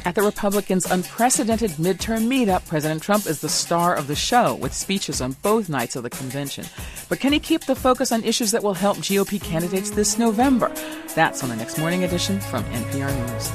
At the Republicans' unprecedented midterm meetup, President Trump is the star of the show with speeches on both nights of the convention. But can he keep the focus on issues that will help GOP candidates this November? That's on the next Morning Edition from NPR News.